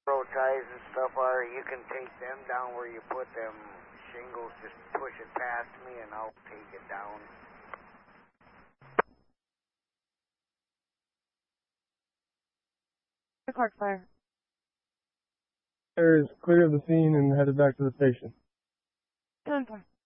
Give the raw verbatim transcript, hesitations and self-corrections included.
Road ties and stuff are, you can take them down where you put them shingles, just push it past me and I'll take it down. Clark fire. Is clear of the scene and headed back to the station. ten four.